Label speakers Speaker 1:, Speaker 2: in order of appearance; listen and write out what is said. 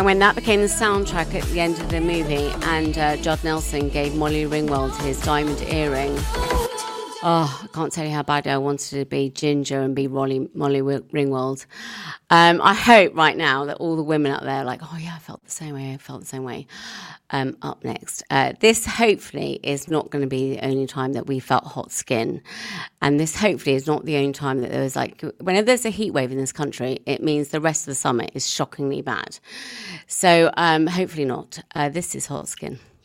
Speaker 1: when that became the soundtrack at the end of the movie, and Judd Nelson gave Molly Ringwald his diamond earring. Oh, I can't tell you how bad I wanted to be Ginger and be Molly Ringwald. I hope right now that all the women out there are like, oh yeah, I felt the same way. Up next. This hopefully is not going to be the only time that we felt hot skin. And this hopefully is not the only time that there was like, whenever there's a heat wave in this country, it means the rest of the summer is shockingly bad. So hopefully not. This is Hot Skin.